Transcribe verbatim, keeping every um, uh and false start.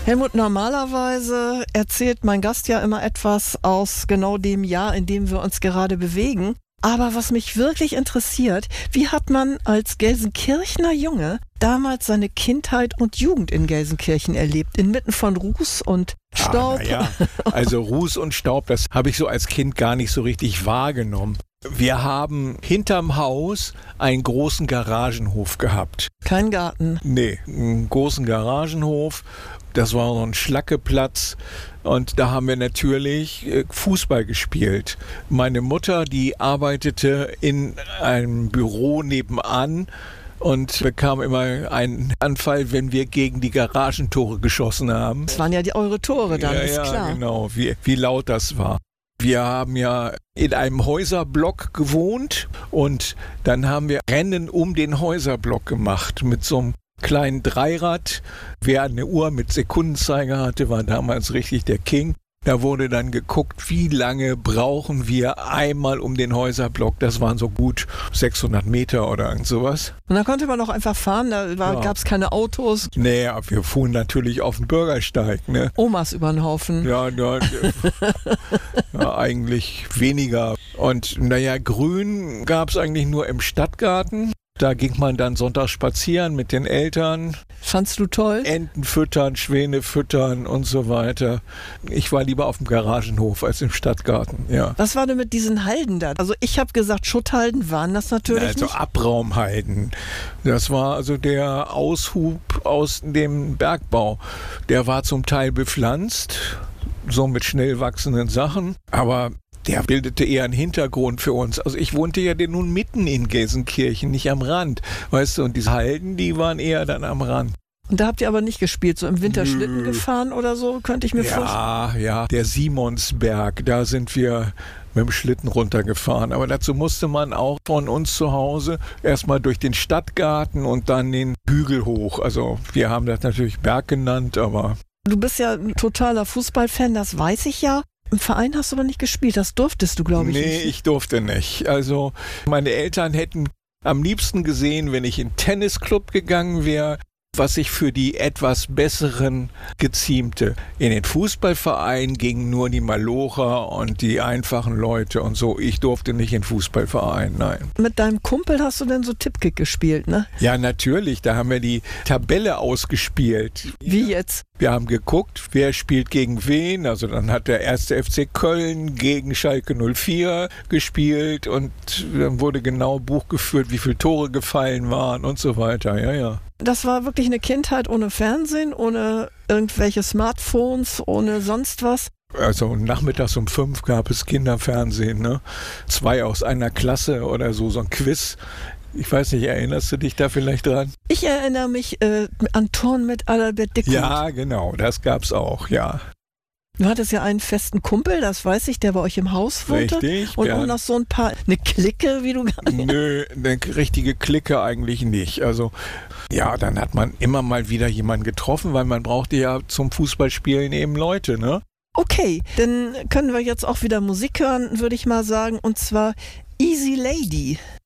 Helmut, normalerweise erzählt mein Gast ja immer etwas aus genau dem Jahr, in dem wir uns gerade bewegen. Aber was mich wirklich interessiert, wie hat man als Gelsenkirchener Junge damals seine Kindheit und Jugend in Gelsenkirchen erlebt, inmitten von Ruß und Staub? Ah, ja. Also Ruß und Staub, das habe ich so als Kind gar nicht so richtig wahrgenommen. Wir haben hinterm Haus einen großen Garagenhof gehabt. Kein Garten? Nee, einen großen Garagenhof. Das war so ein Schlackeplatz und da haben wir natürlich Fußball gespielt. Meine Mutter, die arbeitete in einem Büro nebenan und bekam immer einen Anfall, wenn wir gegen die Garagentore geschossen haben. Das waren ja die, eure Tore dann, ja, ist ja, klar. Genau, wie, wie laut das war. Wir haben ja in einem Häuserblock gewohnt und dann haben wir Rennen um den Häuserblock gemacht mit so einem kleinen Dreirad. Wer eine Uhr mit Sekundenzeiger hatte, war damals richtig der King. Da wurde dann geguckt, wie lange brauchen wir einmal um den Häuserblock. Das waren so gut sechshundert Meter oder irgend sowas. Und dann konnte man auch einfach fahren, da Ja. gab es keine Autos. Nee, aber wir fuhren natürlich auf den Bürgersteig, ne? Omas über den Haufen. Ja, ja, ja, eigentlich weniger. Und naja, Grün gab es eigentlich nur im Stadtgarten. Da ging man dann sonntags spazieren mit den Eltern. Fandst du toll? Enten füttern, Schwäne füttern und so weiter. Ich war lieber auf dem Garagenhof als im Stadtgarten, ja. Was war denn mit diesen Halden da? Also ich habe gesagt, Schutthalden waren das natürlich Also nicht. Abraumhalden. Das war also der Aushub aus dem Bergbau. Der war zum Teil bepflanzt, so mit schnell wachsenden Sachen. Aber der bildete eher einen Hintergrund für uns. Also ich wohnte ja nun mitten in Gelsenkirchen, nicht am Rand. Weißt du, und diese Halden, die waren eher dann am Rand. Und da habt ihr aber nicht gespielt, so im Winter Nö. Schlitten gefahren oder so, könnte ich mir vorstellen. Ja, ja, der Simonsberg, da sind wir mit dem Schlitten runtergefahren. Aber dazu musste man auch von uns zu Hause erstmal durch den Stadtgarten und dann den Hügel hoch. Also wir haben das natürlich Berg genannt, aber... Du bist ja ein totaler Fußballfan, das weiß ich ja. Im Verein hast du aber nicht gespielt, das durftest du, glaube ich, nee, nicht. Nee, ich durfte nicht. Also meine Eltern hätten am liebsten gesehen, wenn ich in den Tennisclub gegangen wäre, was sich für die etwas besseren geziemte. In den Fußballverein gingen nur die Malocher und die einfachen Leute und so. Ich durfte nicht in den Fußballverein, nein. Mit deinem Kumpel hast du denn so Tippkick gespielt, ne? Ja, natürlich. Da haben wir die Tabelle ausgespielt. Wie jetzt? Wir haben geguckt, wer spielt gegen wen. Also dann hat der erste F C Köln gegen Schalke null vier gespielt und dann wurde genau Buch geführt, wie viele Tore gefallen waren und so weiter. Ja, ja. Das war wirklich eine Kindheit ohne Fernsehen, ohne irgendwelche Smartphones, ohne sonst was. Also nachmittags um fünf gab es Kinderfernsehen, ne? Zwei aus einer Klasse oder so, so ein Quiz. Ich weiß nicht, erinnerst du dich da vielleicht dran? Ich erinnere mich äh, an Turnen mit Adalbert Dickmuth. Ja, genau, das gab's auch, ja. Du hattest ja einen festen Kumpel, das weiß ich, der bei euch im Haus wohnte. Richtig. Und ja. auch noch so ein paar, eine Clique, wie du gar nicht... Nö, eine richtige Clique eigentlich nicht. Also ja, dann hat man immer mal wieder jemanden getroffen, weil man brauchte ja zum Fußballspielen eben Leute, ne? Okay, dann können wir jetzt auch wieder Musik hören, würde ich mal sagen, und zwar Easy Lady.